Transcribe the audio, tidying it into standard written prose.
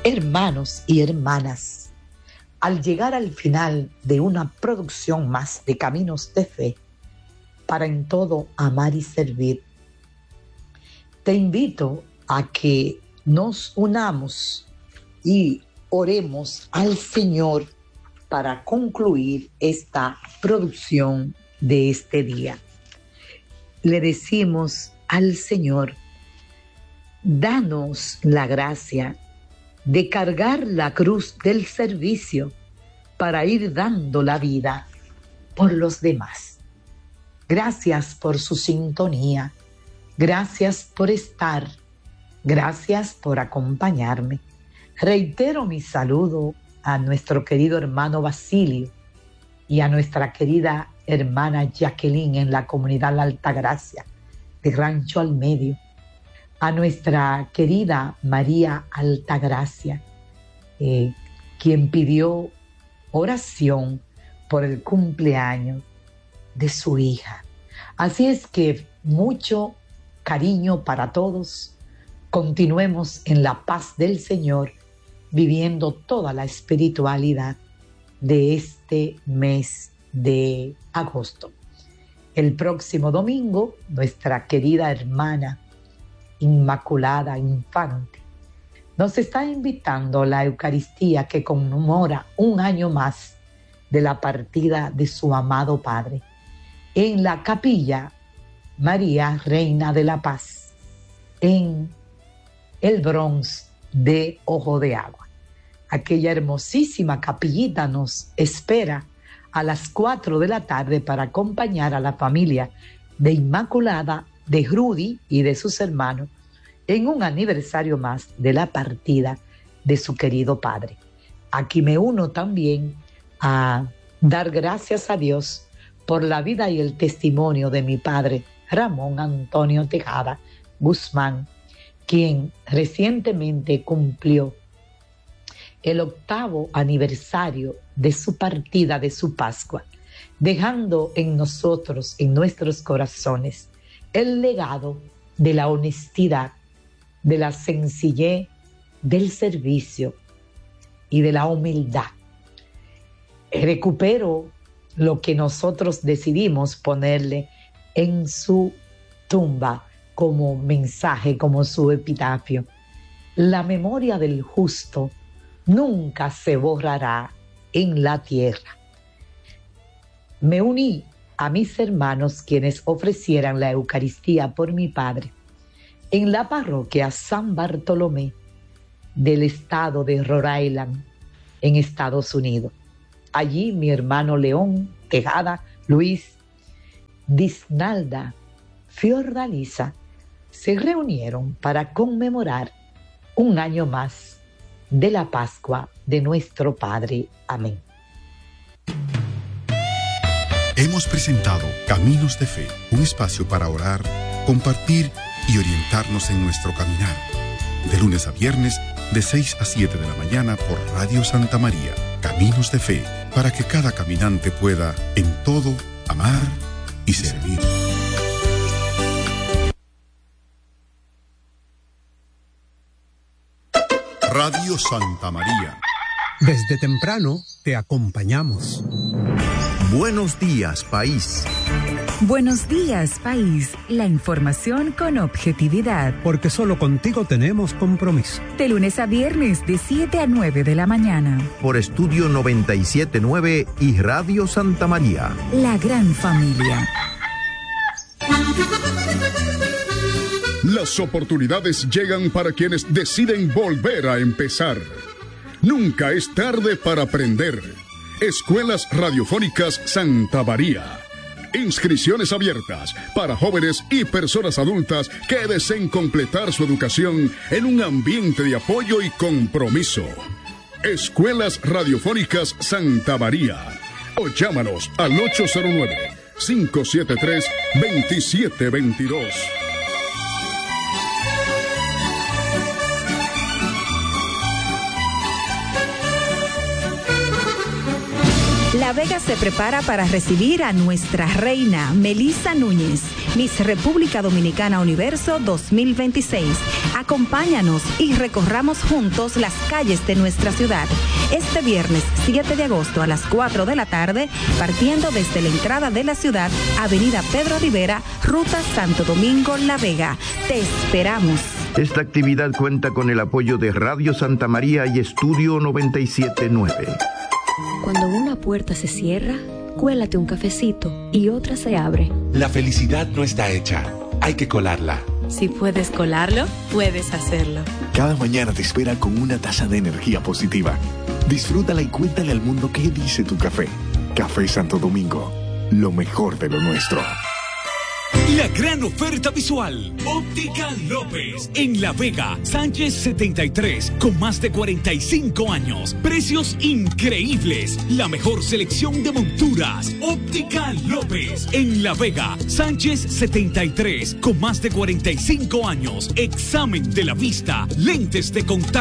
Hermanos y hermanas, al llegar al final de una producción más de Caminos de Fe, para en todo amar y servir, te invito a que nos unamos y oremos al Señor para concluir esta producción de este día. Le decimos al Señor, danos la gracia de cargar la cruz del servicio para ir dando la vida por los demás. Gracias por su sintonía, gracias por estar, gracias por acompañarme. Reitero mi saludo a nuestro querido hermano Basilio y a nuestra querida hermana Jacqueline en la comunidad La Altagracia de Rancho al Medio, a nuestra querida María Altagracia, quien pidió oración por el cumpleaños de su hija. Así es que mucho cariño para todos. Continuemos en la paz del Señor, viviendo toda la espiritualidad de este mes de agosto. El próximo domingo, nuestra querida hermana Inmaculada Infante nos está invitando a la Eucaristía que conmemora un año más de la partida de su amado Padre en la Capilla María Reina de la Paz en el Bronx de Ojo de Agua. Aquella hermosísima capillita nos espera a las 4 de la tarde para acompañar a la familia de Inmaculada, de Rudy y de sus hermanos en un aniversario más de la partida de su querido padre. Aquí me uno también a dar gracias a Dios por la vida y el testimonio de mi padre Ramón Antonio Tejada Guzmán, quien recientemente cumplió el 8º aniversario de su partida, de su Pascua, dejando en nosotros, en nuestros corazones, el legado de la honestidad, de la sencillez, del servicio y de la humildad. Recupero lo que nosotros decidimos ponerle en su tumba como mensaje, como su epitafio. La memoria del justo nunca se borrará en la tierra. Me uní a mis hermanos quienes ofrecieran la Eucaristía por mi padre en la parroquia San Bartolomé del estado de Rhode Island, en Estados Unidos. Allí mi hermano León Tejada, Luis, Disnalda, Fiordalisa se reunieron para conmemorar un año más de la Pascua de nuestro Padre. Amén. Hemos presentado Caminos de Fe, un espacio para orar, compartir y orientarnos en nuestro caminar. De lunes a viernes, de 6 a 7 de la mañana por Radio Santa María. Caminos de Fe, para que cada caminante pueda, en todo, amar y servir. Radio Santa María. Desde temprano te acompañamos. Buenos días, país. Buenos días, país. La información con objetividad. Porque solo contigo tenemos compromiso. De lunes a viernes, de 7 a 9 de la mañana. Por Estudio 97.9 y Radio Santa María. La gran familia. Las oportunidades llegan para quienes deciden volver a empezar. Nunca es tarde para aprender. Escuelas Radiofónicas Santa María. Inscripciones abiertas para jóvenes y personas adultas que deseen completar su educación en un ambiente de apoyo y compromiso. Escuelas Radiofónicas Santa María. O llámanos al 809-573-2722. La Vega se prepara para recibir a nuestra reina, Melissa Núñez, Miss República Dominicana Universo 2026, Acompáñanos y recorramos juntos las calles de nuestra ciudad. Este viernes 7 de agosto a las 4 de la tarde, partiendo desde la entrada de la ciudad, Avenida Pedro Rivera, Ruta Santo Domingo, La Vega. Te esperamos. Esta actividad cuenta con el apoyo de Radio Santa María y Estudio 97.9. Cuando una puerta se cierra, cuélate un cafecito y otra se abre. La felicidad no está hecha, hay que colarla. Si puedes colarlo, puedes hacerlo. Cada mañana te espera con una taza de energía positiva. Disfrútala y cuéntale al mundo qué dice tu café. Café Santo Domingo, lo mejor de lo nuestro. La gran oferta visual. Óptica López. En La Vega, Sánchez 73, con más de 45 años. Precios increíbles. La mejor selección de monturas. Óptica López. En La Vega, Sánchez 73, con más de 45 años. Examen de la vista. Lentes de contacto.